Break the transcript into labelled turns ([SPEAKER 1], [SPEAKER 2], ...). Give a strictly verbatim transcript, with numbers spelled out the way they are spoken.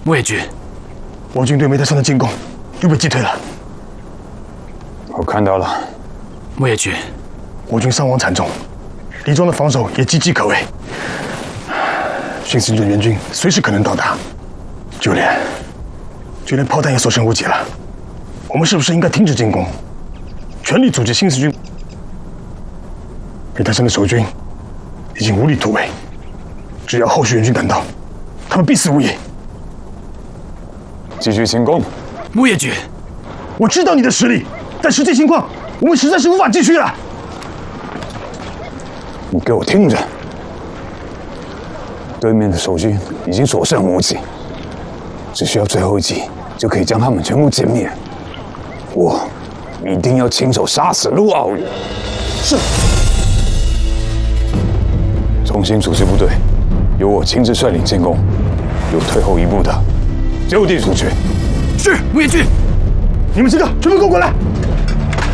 [SPEAKER 1] 木野君，
[SPEAKER 2] 我军对梅特山的进攻又被击退了。
[SPEAKER 3] 我看到了，
[SPEAKER 1] 木野君，
[SPEAKER 2] 我军伤亡惨重，李庄的防守也岌岌可危。新四军的援军随时可能到达，就连就连炮弹也所剩无几了。我们是不是应该停止进攻，全力阻击新四军？梅特山的守军已经无力突围，只要后续援军赶到，他们必死无疑。
[SPEAKER 3] 继续进攻。
[SPEAKER 1] 木野君，
[SPEAKER 2] 我知道你的实力，但实际情况，我们实在是无法继续了。
[SPEAKER 3] 你给我听着，对面的守军已经所剩无几，只需要最后一击就可以将他们全部歼灭。我一定要亲手杀死陆傲宇。
[SPEAKER 2] 是。
[SPEAKER 3] 重新组织部队，由我亲自率领进攻，有退后一步的就地处决。
[SPEAKER 1] 是，木野君。
[SPEAKER 2] 你们几个全部给我过来！